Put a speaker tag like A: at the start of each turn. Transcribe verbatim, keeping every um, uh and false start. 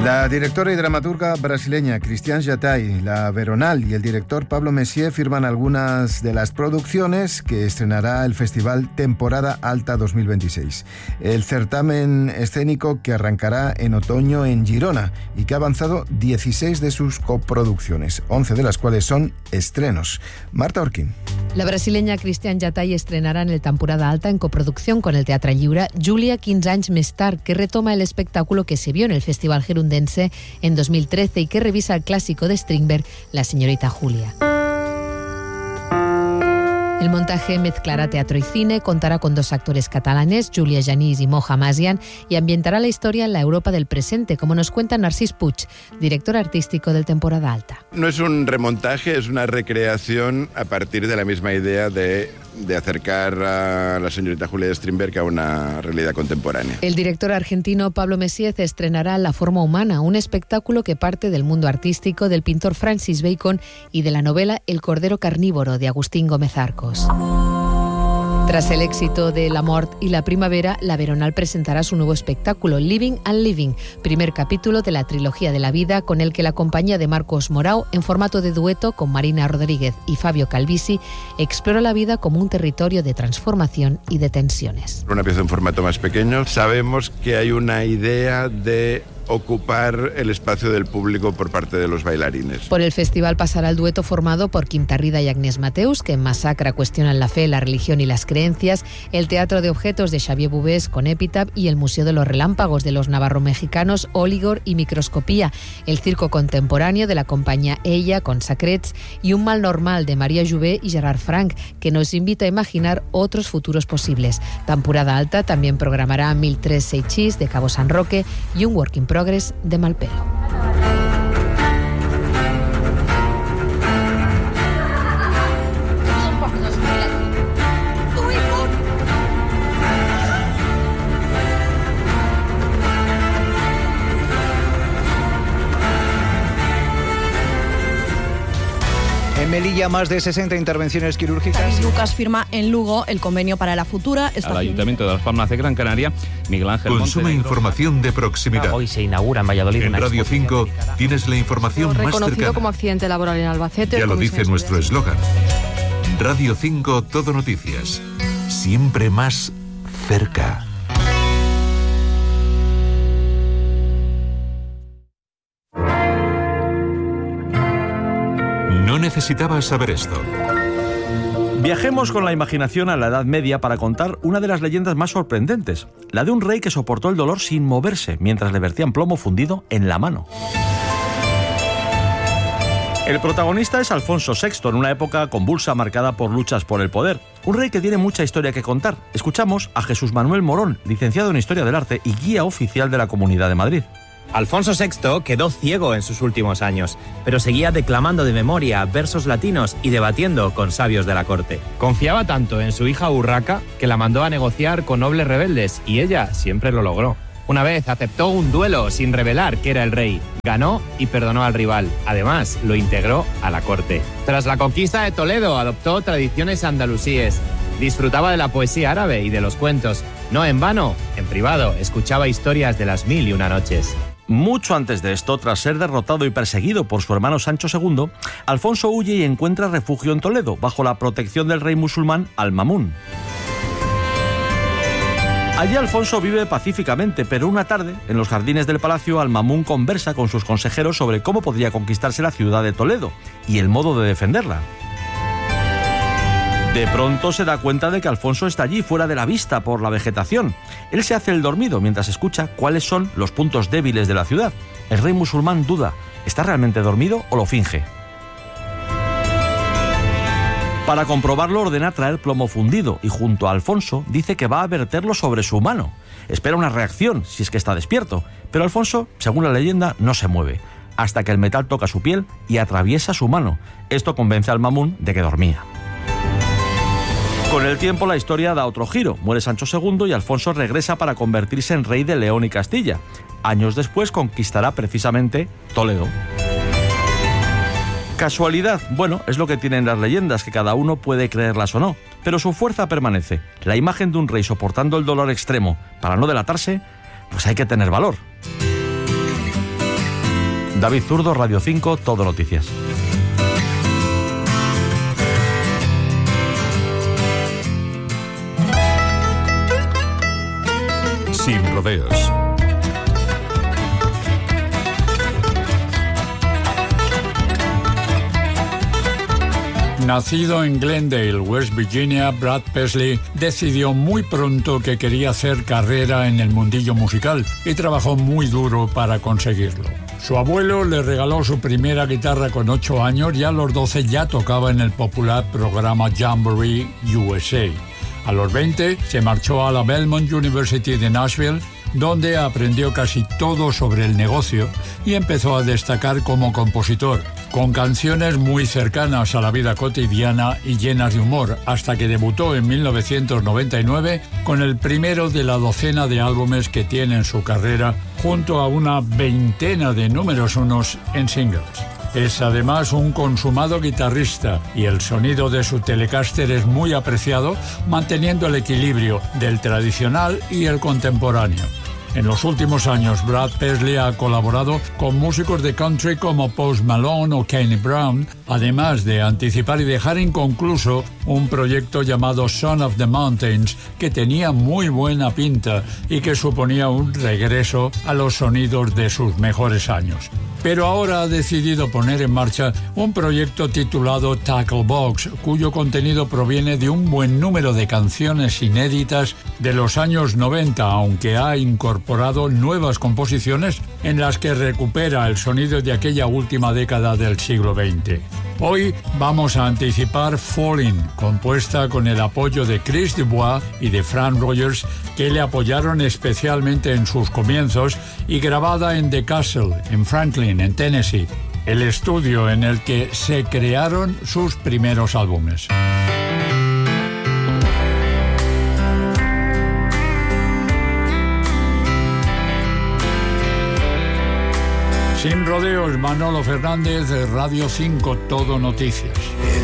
A: La directora y dramaturga brasileña Cristiane Yatay, la Veronal y el director Pablo Messier firman algunas de las producciones que estrenará el Festival Temporada Alta dos mil veintiséis. El certamen escénico que arrancará en otoño en Girona y que ha avanzado dieciséis de sus coproducciones, once de las cuales son estrenos. Marta Orquín.
B: La brasileña Cristiane Yatay estrenará en el Temporada Alta en coproducción con el Teatre Lliure Júlia quinze anys més tard, que retoma el espectáculo que se vio en el Festival Gerundense en dos mil trece y que revisa el clásico de Strindberg, La señorita Julia. El montaje mezclará teatro y cine, contará con dos actores catalanes, Júlia Genís y Moja Masian, y ambientará la historia en la Europa del presente, como nos cuenta Narcís Puig, director artístico del Temporada Alta.
C: No es un remontaje, es una recreación a partir de la misma idea de, de acercar a la señorita Julia de Strindberg a una realidad contemporánea.
B: El director argentino Pablo Messier estrenará La forma humana, un espectáculo que parte del mundo artístico del pintor Francis Bacon y de la novela El cordero carnívoro de Agustín Gómez Arcos. Tras el éxito de La mort y la primavera, la Veronal presentará su nuevo espectáculo, Living and Living, primer capítulo de la trilogía de la vida, con el que la compañía de Marcos Morao, en formato de dueto con Marina Rodríguez y Fabio Calvisi, explora la vida como un territorio de transformación y de tensiones.
C: Una pieza en formato más pequeño. Sabemos que hay una idea de ocupar el espacio del público por parte de los bailarines.
B: Por el festival pasará el dueto formado por Quim Tarrida y Agnès Mateus, que en Masacra cuestionan la fe, la religión y las creencias, el Teatro de Objetos de Xavier Bubés con Epitaph y el Museo de los Relámpagos de los navarro-mexicanos Oligor y Microscopía, el circo contemporáneo de la compañía Ella con Sacrets y Un mal normal de María Jouvet y Gerard Frank, que nos invita a imaginar otros futuros posibles. Temporada Alta también programará mil tres Seixís de Cabo San Roque y un Work in Progress de Malpelo.
D: En Melilla, más de sesenta intervenciones quirúrgicas.
E: David Lucas firma en Lugo el convenio para la futura estación.
F: Al Ayuntamiento de Las Palmas de Gran Canaria, Miguel Ángel
G: Consume
F: Montenegro.
G: Información de proximidad.
H: Hoy se inaugura en Valladolid.
G: En Radio cinco tienes la información más
I: reconocido
G: cercana.
I: como accidente laboral en Albacete.
G: Ya lo dice nuestro eslogan. Radio cinco, Todo Noticias. Siempre más cerca. No necesitabas saber esto.
J: Viajemos con la imaginación a la Edad Media para contar una de las leyendas más sorprendentes, la de un rey que soportó el dolor sin moverse mientras le vertían plomo fundido en la mano. El protagonista es Alfonso sexto, en una época convulsa marcada por luchas por el poder. Un rey que tiene mucha historia que contar. Escuchamos a Jesús Manuel Morón, licenciado en Historia del Arte y guía oficial de la Comunidad de Madrid.
K: Alfonso sexto quedó ciego en sus últimos años, pero seguía declamando de memoria versos latinos y debatiendo con sabios de la corte.
L: Confiaba tanto en su hija Urraca que la mandó a negociar con nobles rebeldes y ella siempre lo logró. Una vez aceptó un duelo sin revelar que era el rey, ganó y perdonó al rival. Además, lo integró a la corte. Tras la conquista de Toledo, adoptó tradiciones andalusíes. Disfrutaba de la poesía árabe y de los cuentos. No en vano, en privado, escuchaba historias de las mil y una noches.
J: Mucho antes de esto, tras ser derrotado y perseguido por su hermano Sancho segundo, Alfonso huye y encuentra refugio en Toledo, bajo la protección del rey musulmán Al-Mamún. Allí Alfonso vive pacíficamente, pero una tarde, en los jardines del palacio, Al-Mamún conversa con sus consejeros sobre cómo podría conquistarse la ciudad de Toledo y el modo de defenderla. De pronto se da cuenta de que Alfonso está allí, fuera de la vista por la vegetación. Él se hace el dormido mientras escucha cuáles son los puntos débiles de la ciudad. El rey musulmán duda, ¿está realmente dormido o lo finge? Para comprobarlo ordena traer plomo fundido y junto a Alfonso dice que va a verterlo sobre su mano. Espera una reacción, si es que está despierto, pero Alfonso, según la leyenda, no se mueve, hasta que el metal toca su piel y atraviesa su mano. Esto convence al Mamún de que dormía. Con el tiempo la historia da otro giro. Muere Sancho segundo y Alfonso regresa para convertirse en rey de León y Castilla. Años después conquistará precisamente Toledo. ¿Casualidad? Bueno, es lo que tienen las leyendas, que cada uno puede creerlas o no. Pero su fuerza permanece. La imagen de un rey soportando el dolor extremo para no delatarse, pues hay que tener valor. David Zurdo, Radio cinco, Todo Noticias.
G: Sin rodeos.
H: Nacido en Glendale, West Virginia, Brad Paisley decidió muy pronto que quería hacer carrera en el mundillo musical y trabajó muy duro para conseguirlo. Su abuelo le regaló su primera guitarra con ocho años y a los doce ya tocaba en el popular programa Jamboree U S A. A los veinte se marchó a la Belmont University de Nashville, donde aprendió casi todo sobre el negocio y empezó a destacar como compositor, con canciones muy cercanas a la vida cotidiana y llenas de humor, hasta que debutó en mil novecientos noventa y nueve con el primero de la docena de álbumes que tiene en su carrera, junto a una veintena de números unos en singles. Es además un consumado guitarrista y el sonido de su Telecaster es muy apreciado, manteniendo el equilibrio del tradicional y el contemporáneo. En los últimos años, Brad Paisley ha colaborado con músicos de country como Post Malone o Kenny Brown, además de anticipar y dejar inconcluso un proyecto llamado Son of the Mountains, que tenía muy buena pinta y que suponía un regreso a los sonidos de sus mejores años. Pero ahora ha decidido poner en marcha un proyecto titulado Tackle Box, cuyo contenido proviene de un buen número de canciones inéditas de los años noventa, aunque ha incorporado nuevas composiciones en las que recupera el sonido de aquella última década del siglo veinte. Hoy vamos a anticipar Falling, compuesta con el apoyo de Chris Dubois y de Fran Rogers, que le apoyaron especialmente en sus comienzos, y grabada en The Castle, en Franklin, en Tennessee, el estudio en el que se crearon sus primeros álbumes. Sin rodeos, Manolo Fernández, de Radio cinco, Todo Noticias.